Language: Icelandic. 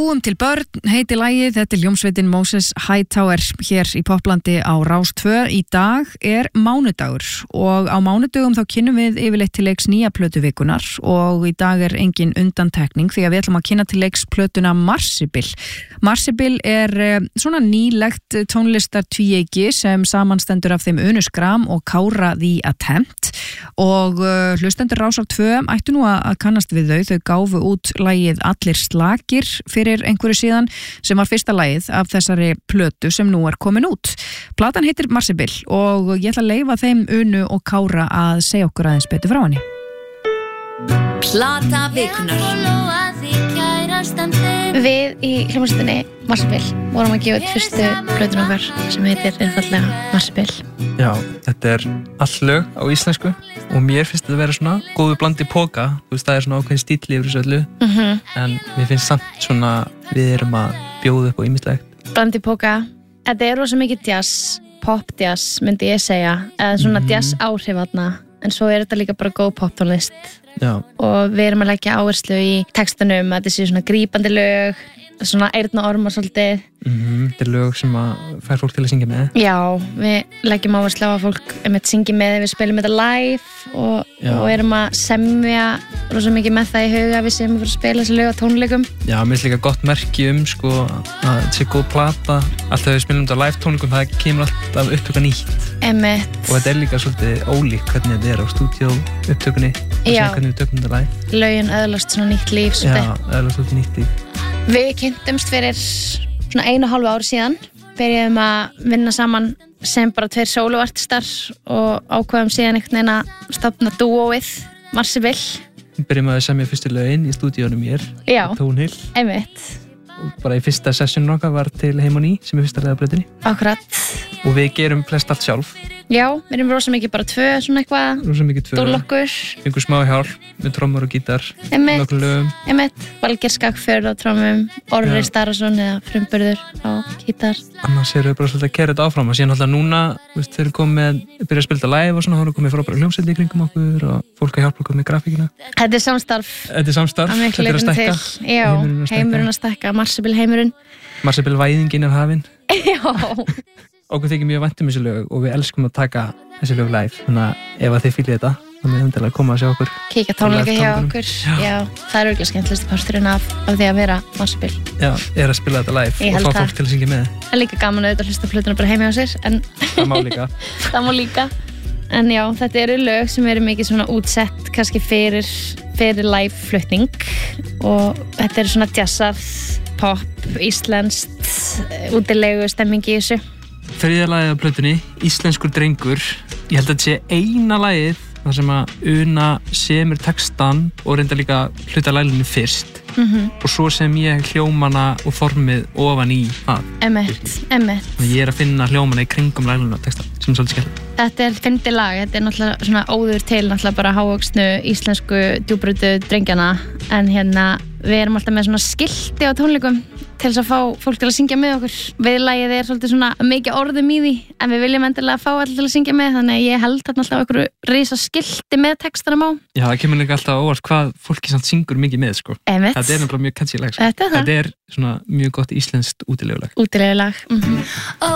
Búum til börn heiti lagið, þetta hljómsveitin Moses Hightower hér í Poplandi á Rás 2. Í dag mánudagur og á mánudögum þá kynnum við yfirleitt til leiks nýja plötuvikunar og í dag engin undantekning því að við ætlum að kynna til leiks plötuna Marsibil. Marsibil svona nýlegt tónlistar tvíeiki sem samanstendur af þeim Unu Skram og Kára The Attempt og hlustendur Rásar 2 ættu nú að kannast við þau gáfu út lagið Allir slakir fyrir einhverju síðan sem var fyrsta lagið af þessari plötu sem nú komin út. Platan heitir Marsibil og ég ætla að leyfa þeim Unu og Kára að segja okkur aðeins betur frá henni. Plata vikunar. Við í hljómsveitinni Marsibil vorum að gefa út fyrstu plötuna okkar sem heitir einfaldlega Marsibil. Já, þetta all lög á íslensku og mér finnst þetta að vera svona góðu blandi póka, þú veist það svona ákveðin stíll yfir þessu öllu en mér finnst samt svona við erum að bjóða upp á ýmislegt. Blandi póka, þetta rosa mikið jazz, pop jazz myndi ég segja, eða svona jazz áhrif þarna, en svo þetta líka bara góð poptónlist. Já. Og við erum að leggja áherslu í textunum að þetta sé svona grípandi lög, svona eyrnaormar svolítið. Þetta lög sem að fær fólk til að syngja með. Já, við leggjum áherslu á að fólk syngja með, við spilum þetta live og erum að semja rosa mikið með það í huga við sem fyrir að spila þessi lög á tónleikum. Já, mér finnst líka gott merki sko að þetta sé góð plata. Alltaf við spilum þetta á live tónleikum, það kemur alltaf upptöka nýtt. Einmitt. Og þetta líka svolítið ólíkt hvernig þetta á stúdíó upptökunni og sem hvernig við tökum þetta live. Lögin öðlast svona nýtt líf svolítið. Já, öðlast svolítið nýtt líf. Við kynntumst fyrir svona 1,5 ári síðan, byrjuðum að vinna saman sem bara 2 sóloartistar og ákveðum síðan einhvern veginn að stofna dúóið Marsibil. Byrjum að semja fyrstu lögin í stúdíónum hér, Tónhill. Einmitt. Og bara í fyrsta sessionum okkar var til Heim og Ný sem fyrsta lagið á plötunni. Akkurat. Og við gerum flest allt sjálf. Já, við erum rosa mikið bara 2 svona eitthvað. Rosa mikið 2. Dúllokkur. Einhver smá hjálp með trommur og gítar. Nokkur lögum. Valgeir Skagfjörð á trommum, Orri Starason eða Frumburður á gítar. Annars erum við bara svolítið að keyra þetta áfram og síðan alltaf núna, þeir eru komið byrja að spila live og svona, þá erum komið frábæra hljómsveit í kringum okkur og fólk að hjálpa okkur með grafíkina. Þetta samstarf. Þetta að stækka. Já, heimurinn að stækka, Marsibil heimurinn. Marsibil væðingin hafin. Já. Okkur þykir mjög vænt þessi lög og við elskum að taka þessi lög live, þannig að ef þið fílið þetta þá með hundilega að koma að sjá okkur. Kíkja tónleika hjá okkur. Já, það örugglega skemmtilegasti parturinn af því að vera Marsibil. Já, að spila þetta live og fá fólk til að syngja með. Það líka gaman að hlusta plötuna bara heima hjá sér, en það má líka. Það má líka. En já, þetta eru lög sem eru mikið svona útsett kannski fyrir live flutning og þetta eru svona jazzað, pop, íslenskt, útilegu stemmingi í þessu. Þriðja lagið á plötunni, Íslenskur drengur. Ég held að þetta sé eina lagið þar sem að Una semur textan og reynda líka hluta laginu fyrst og svo sem ég hljómana og formið ofan í það. Emmett. Ég að finna hljómana í kringum laginu og textan sem svolítið skemmt. Þetta fyndið lag, þetta náttúrulega svona óður til náttúrulega bara hávöxnu íslensku djúbrautu drengjana en við erum alltaf með svona skilti á tónleikum til þess að fá fólk til að syngja með okkur. Viðlagið svolítið svona mikið orðum í því en við viljum endilega fá allir til að syngja með þannig að ég held þarna alltaf okkur risa skilti með textanum á. Já, það kemur líka alltaf óvart hvað fólki samt syngur mikið með sko. Þetta nefnilega mjög catchy lag sko. Þetta svona mjög gott íslenskt útilegulag. Útilegulag. Ó,